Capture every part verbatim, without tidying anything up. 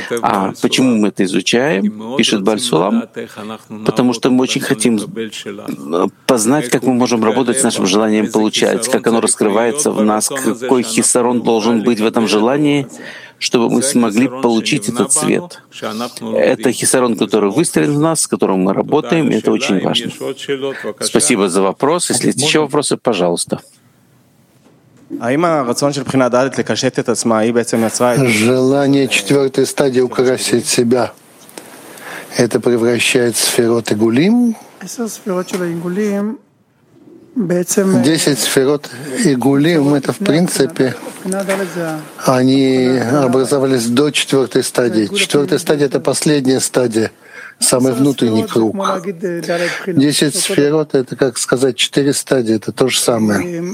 А почему мы это изучаем, пишет Бааль Сулам? Потому что мы очень хотим познать, как мы можем работать с нашим желанием получать, как оно раскрывается в нас, какой хисарон должен быть в этом желании, чтобы мы смогли получить этот цвет. Это хисарон, который выстроен в нас, с которым мы работаем, и это очень важно. Спасибо за вопрос. Если есть еще вопросы, пожалуйста. Желание четвертой стадии украсить себя, это превращает сферот игулим? Десять сферот игулим, это в принципе, они образовались до четвертой стадии. Четвертая стадия — это последняя стадия, самый внутренний круг. Десять сферот — это, как сказать, четыре стадии, это то же самое.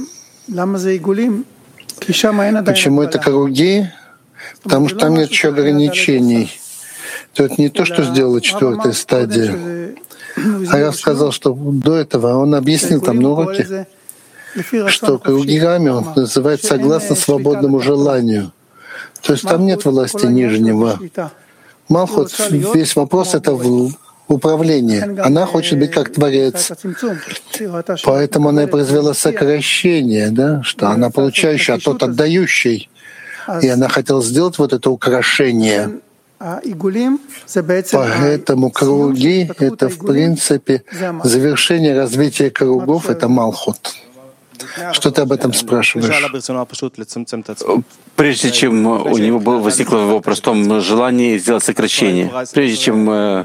Почему это круги? Потому что там нет еще ограничений. То это не то, что сделала четвертая стадия. А я сказал, что до этого он объяснил там на уроке, что кругами он называет согласно свободному желанию. То есть там нет власти нижнего. Малхут, весь вопрос — это в управлении. Она хочет быть как Творец. Поэтому она и произвела сокращение, да, что она получающая, а тот отдающий. И она хотела сделать вот это украшение. Поэтому круги — это, в принципе, завершение развития кругов — это Малхут. Что ты об этом спрашиваешь? Прежде чем у него было, возникло в его простом желании сделать сокращение, прежде чем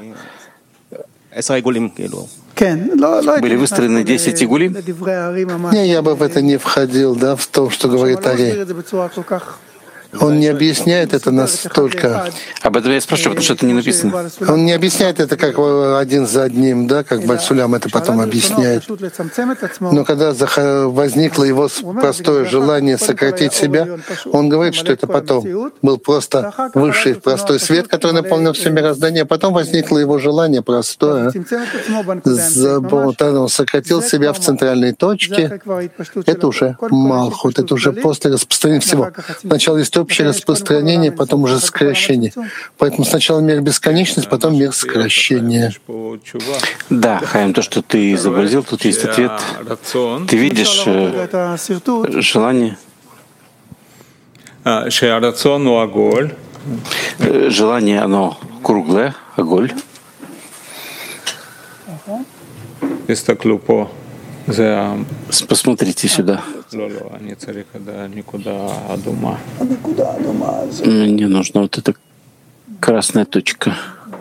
были выстроены десять игулим? Не, я бы в это не входил, да, в том, что говорит Ари. Он не объясняет это настолько. Об этом я спрашиваю, потому что это не написано. Он не объясняет это как один за одним, да, как Бааль Сулам это потом объясняет. Но когда возникло его простое желание сократить себя, он говорит, что это потом был просто высший простой свет, который наполнил все мироздание, а потом возникло его желание простое. Он сократил себя в центральной точке. Это уже Малхут, это уже после распространения всего. Сначала есть общее распространение, потом уже сокращение. Поэтому сначала мир бесконечность, потом мир сокращения. Да, Хаим, то, что ты изобразил, тут есть ответ. Ты видишь э, желание? Желание, оно круглое, оголь. Посмотрите сюда. Мне нужна вот эта красная точка.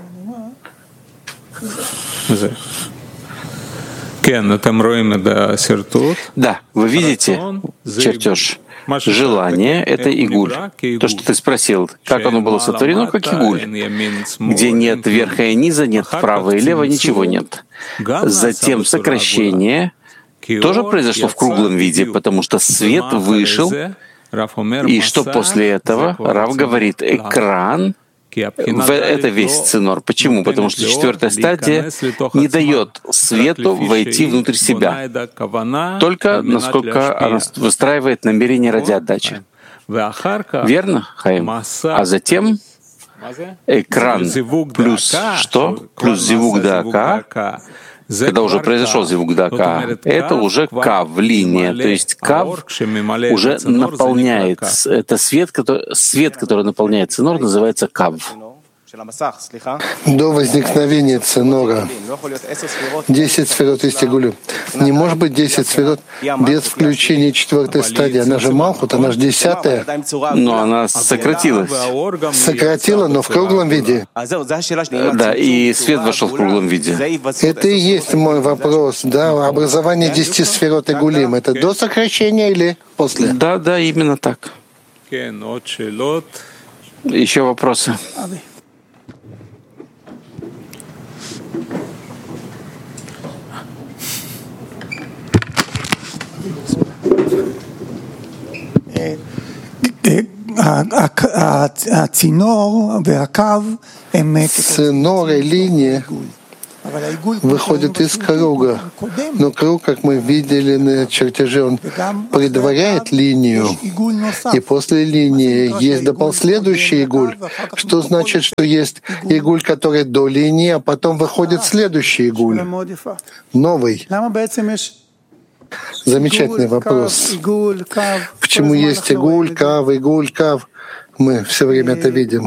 Да, вы видите чертеж. Желание — это игуль. То, что ты спросил, как оно было сотворено, как игуль, где нет верха и низа, нет права и лева, ничего нет. Затем сокращение тоже произошло в круглом виде, потому что свет вышел, и что после этого? Рав говорит, экран — это весь цинор. Почему? Потому что четвертая стадия не дает свету войти внутрь себя, только насколько она выстраивает намерение ради отдачи. Верно, Хаим? А затем экран плюс что? Плюс зивук дака. Когда уже произошел зивук дака, это уже кав, линия, то есть кав уже наполняет, это свет, который, свет, который наполняет цинор, называется кав. До возникновения цинора десять сферот есть игулим. Не может быть десять сферот без включения четвертой стадии. Она же Малхут, она же десятая. Но она сократилась. Сократила, но в круглом виде. Да, и свет вошел в круглом виде. Это и есть мой вопрос. Да, образование десяти сферот игулим. Это до сокращения или после? Да, да, именно так. Еще вопросы? Цинор и линия выходит из круга. Но круг, как мы видели на чертеже, он предваряет линию. И после линии есть последующий игуль. Что значит, что есть игуль, который до линии, а потом выходит следующий игуль, новый. Замечательный вопрос. Почему есть игуль, кав, игуль, кав? Мы все время это видим.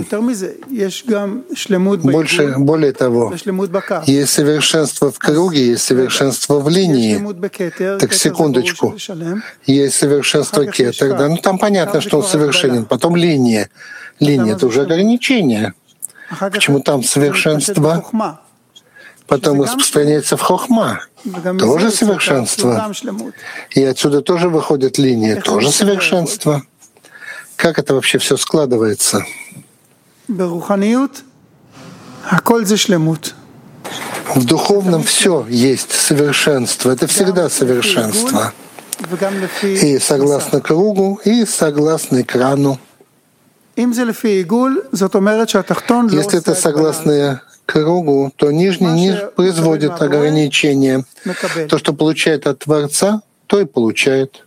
Больше, более того, есть совершенство в круге, есть совершенство в линии. Так, секундочку. Есть совершенство кетер, да? Ну, там понятно, что он совершенен. Потом линия. Линия — это уже ограничение. Почему там совершенство? Потом распространяется в хохма. Тоже совершенство. И отсюда тоже выходит линия. Тоже совершенство. Как это вообще все складывается? В духовном все есть совершенство. Это всегда совершенство. И согласно кругу, и согласно экрану. Если это согласно кругу, то нижний не производит ограничения. То, что получает от Творца, то и получает.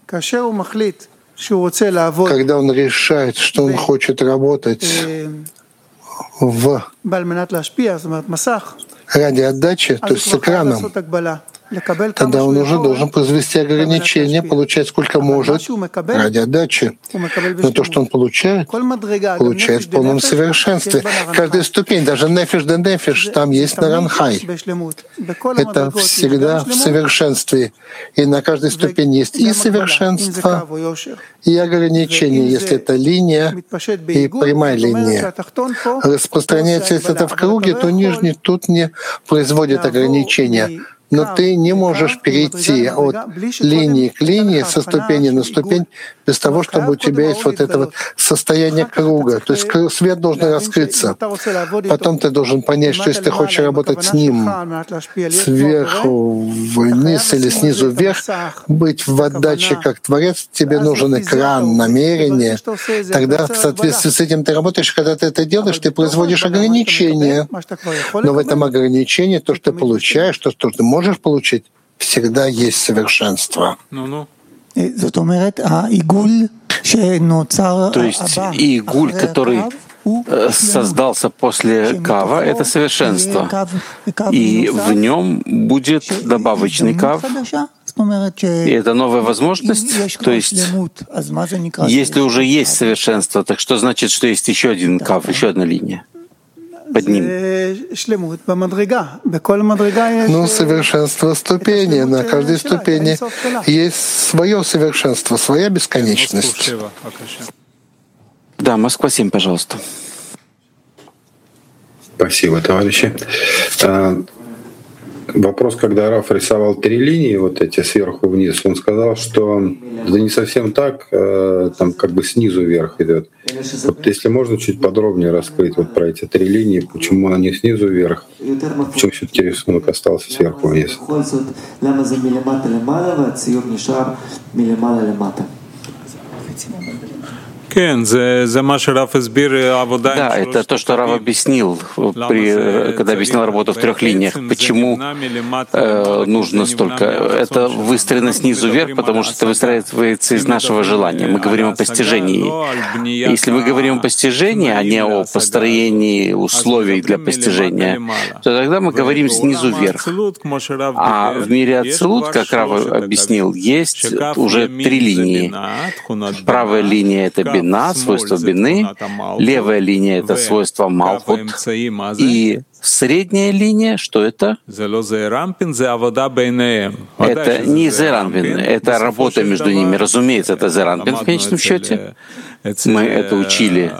Когда он решает, что он хочет работать в ради отдачи, то есть с экраном, тогда он уже должен произвести ограничения, получать сколько может ради отдачи. Но то, что он получает, получает в полном совершенстве. Каждая ступень, даже нефиш да нефиш, там есть наранхай. Это всегда в совершенстве. И на каждой ступени есть и совершенство, и ограничения, если это линия и прямая линия. Распространяется, если это в круге, то нижний тут не производит ограничения. Но ты не можешь перейти от линии к линии, со ступени на ступень, без того, чтобы у тебя есть вот это вот состояние круга. То есть свет должен раскрыться. Потом ты должен понять, что если ты хочешь работать с ним сверху вниз или снизу вверх, быть в отдаче как Творец, тебе нужен экран, намерение. Тогда в соответствии с этим ты работаешь. Когда ты это делаешь, ты производишь ограничения. Но в этом ограничении то, что ты получаешь, то, что ты можешь можешь получить, всегда есть совершенство. То есть игуль, который создался после кава, это совершенство. И в нем будет добавочный кав. И это новая возможность. То есть, если уже есть совершенство, так что значит, что есть еще один кав, еще одна линия под ним? Ну, совершенство ступени. На каждой ступени есть свое совершенство, своя бесконечность. Да, Москва семь, пожалуйста. Спасибо, товарищи. Вопрос, когда Раф рисовал три линии, вот эти сверху вниз, он сказал, что это не совсем так, там как бы снизу вверх идет. Вот если можно чуть подробнее раскрыть вот про эти три линии, почему они снизу вверх, почему все-таки рисунок остался сверху вниз. Да, это то, что Рав объяснил, при, когда объяснял работу в трех линиях. Почему э, нужно столько? Это выстроено снизу вверх, потому что это выстраивается из нашего желания. Мы говорим о постижении. Если мы говорим о постижении, а не о построении условий для постижения, то тогда мы говорим снизу вверх. А в мире Ацилут, как Рав объяснил, есть уже три линии. Правая линия — это бина, свойство бины, левая линия — это свойство малхут, и средняя линия, что это? Это не зеранпин, это работа между ними. Разумеется, это зеранпин в конечном счете. Мы это учили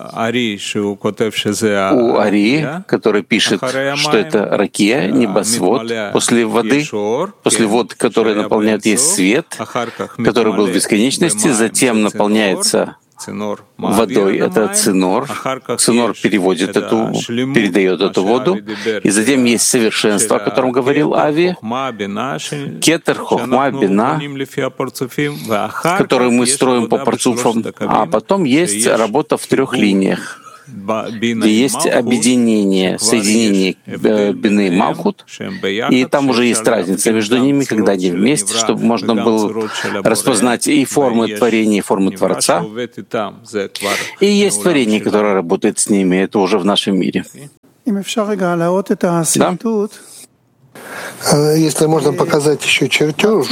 у Ари, который пишет, что это ракия, небосвод. После воды, после вод, которые наполняют, есть свет, который был в бесконечности, затем наполняется водой. Это цинор. Цинор переводит эту, передает эту воду. И затем есть совершенство, о котором говорил Ави. Кетер, хохма, бина, которую мы строим по парцуфам. А потом есть работа в трех линиях. где есть объединение, соединение Бины и Малхут, и там уже есть разница между ними, когда они вместе, чтобы можно было распознать и формы творения, и формы Творца. И есть творение, которое работает с ними, это уже в нашем мире. Да? Если можно показать еще чертеж,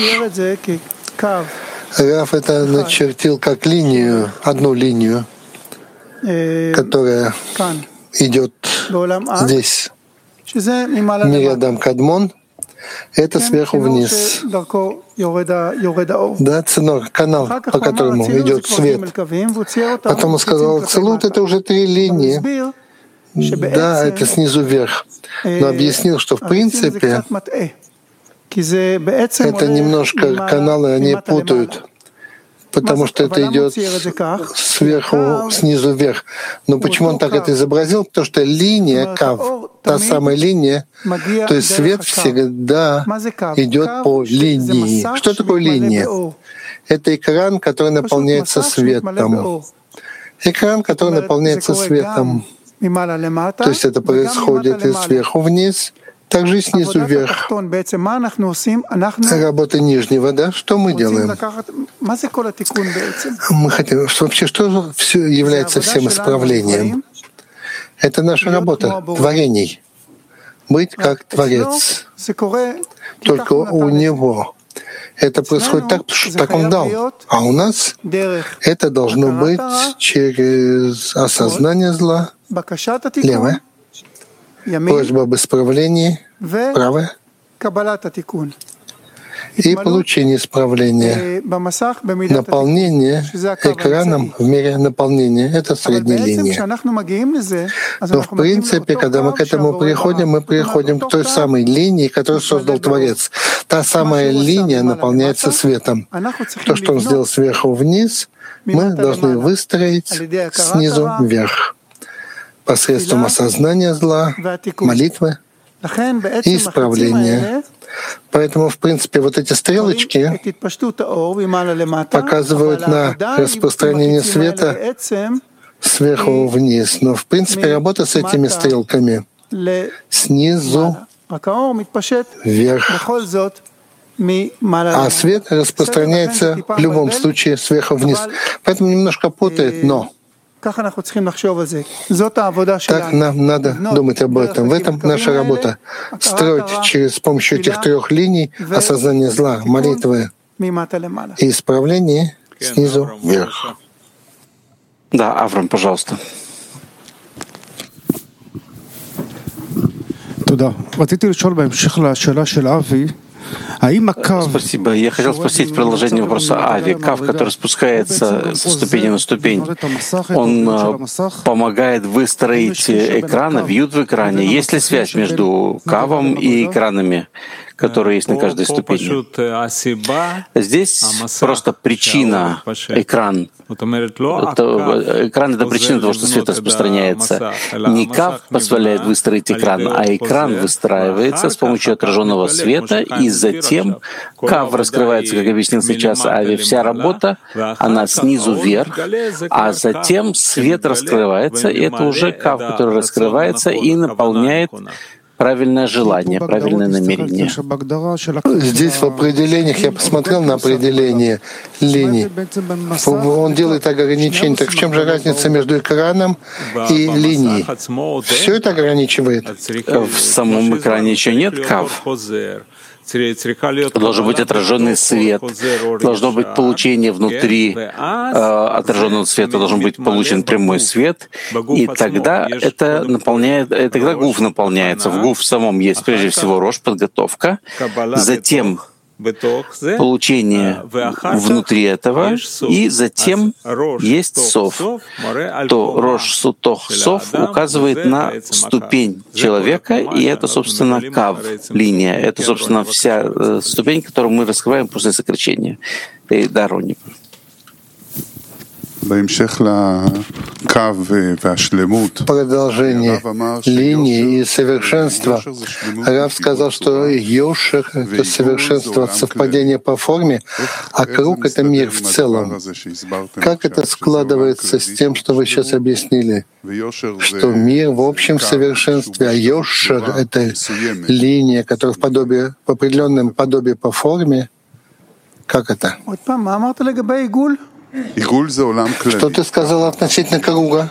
Раф это начертил как линию, одну линию, которая идет здесь. Мириадам Кадмон — это сверху вниз. Да, ценор, канал, по которому идет свет. Потом он сказал, Ацилут — это уже три линии. Да, это снизу вверх. Но объяснил, что в принципе это немножко каналы, они путают, потому что это идет сверху, снизу вверх. Но почему он так это изобразил? Потому что линия, кав, та самая линия, то есть свет всегда идет по линии. Что такое линия? Это экран, который наполняется светом. Экран, который наполняется светом. То есть это происходит и сверху вниз, также и снизу вверх. Работа нижнего, да? Что мы делаем? Мы хотим, что вообще, что все является всем исправлением? Это наша работа, творений. Быть как Творец. Только у Него. Это происходит так, потому что так Он дал. А у нас это должно быть через осознание зла, левое, просьба об исправлении, правое, и получение исправления. Наполнение экраном в мире наполнения — это средняя линия. Но в принципе, когда мы к этому приходим, мы приходим к той самой линии, которую создал Творец. Та самая линия наполняется светом. То, что Он сделал сверху вниз, мы должны выстроить снизу вверх посредством осознания зла, молитвы и исправления. Поэтому, в принципе, вот эти стрелочки показывают на распространение света сверху вниз. Но, в принципе, работа с этими стрелками снизу вверх. А свет распространяется в любом случае сверху вниз. Поэтому немножко путает, но так нам надо думать об этом. В этом наша работа. Строить через с помощью этих трех линий осознание зла, молитвы и исправление снизу вверх. Да, Авраам, пожалуйста. Спасибо. Я хотел спросить продолжение вопроса Ави. Кав, который спускается со ступени на ступень, он помогает выстроить экран, вьют в экране. Есть ли связь между кавом и экранами, которые есть на каждой ступени? Здесь просто причина — экран. Это, экран — это причина того, что свет распространяется. Не кав позволяет выстроить экран, а экран выстраивается с помощью отраженного света, и затем кав раскрывается, как объяснил сейчас Ави. Вся работа, она снизу вверх, а затем свет раскрывается, и это уже кав, который раскрывается и наполняет правильное желание, правильное намерение. Здесь в определениях, я посмотрел на определение линий, он делает ограничение. Так в чем же разница между экраном и линией? Все это ограничивает? В самом экране еще нет кав. Должен быть отраженный свет, должно быть получение внутри э, отраженного света, должен быть получен прямой свет, и тогда это наполняет, и тогда гуф наполняется. В гуф самом есть прежде всего рош, подготовка, затем получение внутри этого, и затем есть сов. То рош, сутох, сов указывает на ступень человека, и это, собственно, кав, линия. Это, собственно, вся ступень, которую мы раскрываем после сокращения. Да, Ронни. Продолжение линии и совершенства. Рав сказал, что Йошер — это совершенство от совпадения по форме, а круг — это мир в целом. Как это складывается с тем, что вы сейчас объяснили? Что мир в общем совершенстве, а Йошер — это линия, которая в, подобие, в определенном подобии по форме. Как это? Что ты сказал относительно круга?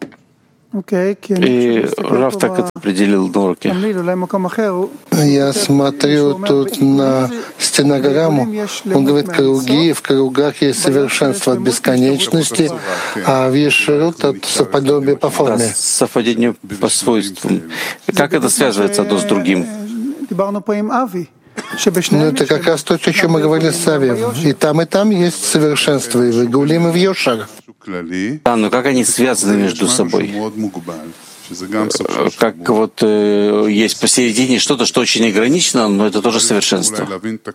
И Рав так это определил на уроке. Я смотрю тут на стенограмму. Он говорит, круги, в кругах есть совершенство от бесконечности, а в Ешерут от совпадения по форме. Да, совпадение по свойствам. Как это связывается одно с другим? Ну, это как раз то, о чем мы говорили с Авием. И там, и там есть совершенство, и в Игулим, и в Йошер. Да, но как они связаны между собой? Как вот э, есть посередине что-то, что очень ограничено, но это тоже совершенство.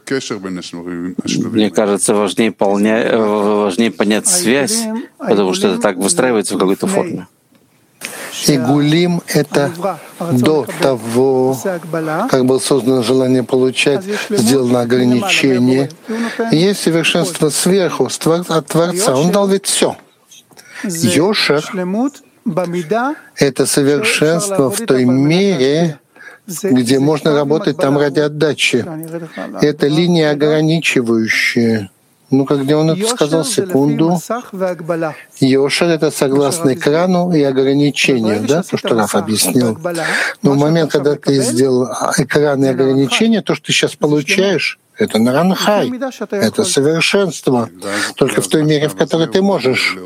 Мне кажется, важнее, полня... важнее понять связь, потому что это так выстраивается в какой-то форме. Игулим — это до того, как было создано желание получать, сделано ограничение. Есть совершенство сверху, от Творца. Он дал ведь все. Йошер — это совершенство в той мере, где можно работать там ради отдачи. Это линия ограничивающая. Ну-ка, где он это сказал? Секунду. Йошер — это согласно экрану и ограничению, да, то, что Раф объяснил. Но в момент, когда ты сделал экран и ограничения, то, что ты сейчас получаешь, это наранхай, это совершенство, только в той мере, в которой ты можешь.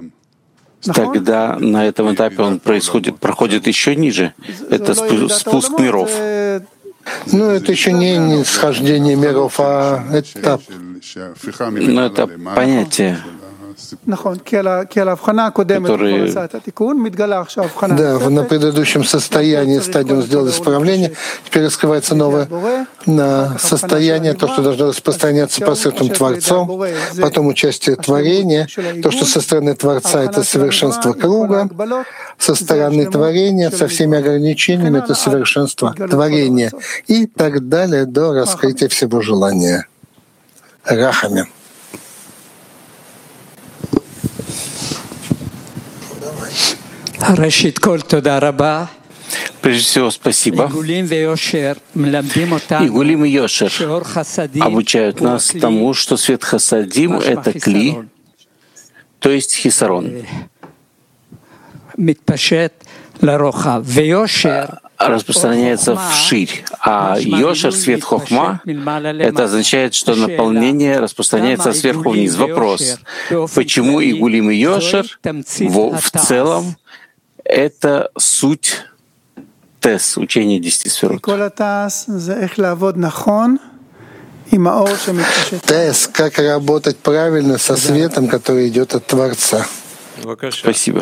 Тогда на этом этапе он происходит, проходит еще ниже. Это спуск миров. Ну, это еще не нисхождение миров, а этап. Но это понятие, которые... Да, на предыдущем состоянии стадиум сделал исправление, теперь раскрывается новое на состояние, то, что должно распространяться посредством Творцом, потом участие творения, то, что со стороны Творца — это совершенство круга, со стороны творения, со всеми ограничениями — это совершенство творения, и так далее до раскрытия всего желания. Рахами. Прежде всего, спасибо. Игулим и Йошер обучают нас тому, что свет хасадим — это кли, то есть хисарон. Распространяется вширь, а Йошер, свет хохма, это означает, что наполнение распространяется сверху вниз. Вопрос: почему Игулим и Йошер в, в целом это суть Тес, учение десяти сферот? Тес, как работать правильно со светом, который идет от Творца. Спасибо.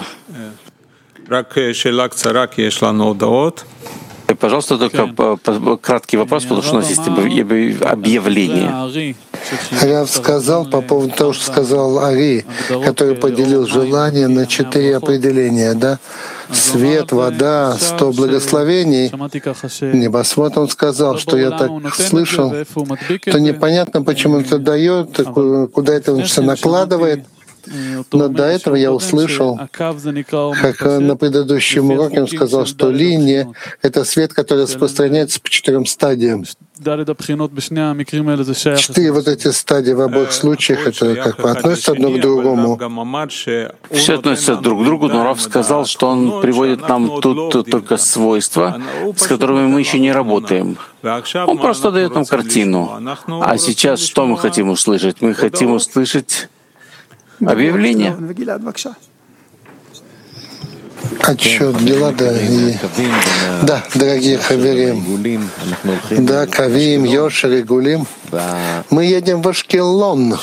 Пожалуйста, только краткий вопрос, потому что у нас есть объявление. Рав сказал по поводу того, что сказал Ари, который поделил желание на четыре определения, да? Свет, вода, сто благословений, небосвод. Он сказал, что я так слышал, что непонятно, почему он это дает, куда это он все накладывает. Но до этого я услышал, как на предыдущем уроке он сказал, что линия — это свет, который распространяется по четырем стадиям. Четыре вот эти стадии в обоих случаях, это как бы относятся одно к другому. Все относится друг к другу, но Рав сказал, что он приводит нам тут только свойства, с которыми мы еще не работаем. Он просто дает нам картину. А сейчас что мы хотим услышать? Мы хотим услышать объявление. Отчет дела, да, и, да, дорогие хаверим, да, Кавим, Йошер и Гулим. Мы едем в Ашкелон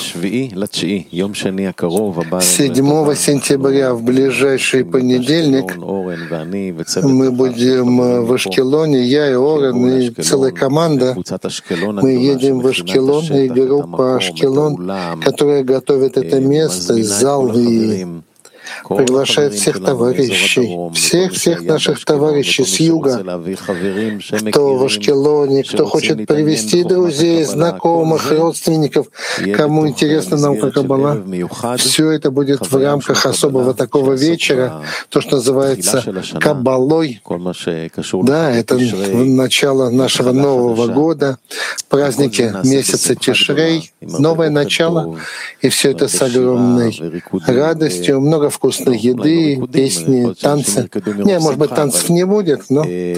седьмого сентября, в ближайший понедельник. Мы будем в Ашкелоне, я и Орен, и целая команда. Мы едем в Ашкелон, и группа Ашкелон, которая готовит это место, зал и приглашает всех товарищей, всех-всех наших товарищей с юга, кто в Ашкелоне, кто хочет привести друзей, знакомых, родственников, кому интересна наука Каббала. Все это будет в рамках особого такого вечера, то, что называется Каббалой. Да, это начало нашего Нового года, праздники месяца Тишрей, новое начало, и все это с огромной радостью, много вкусной еды, песни, танцы. Не, может быть, танцев не будет, но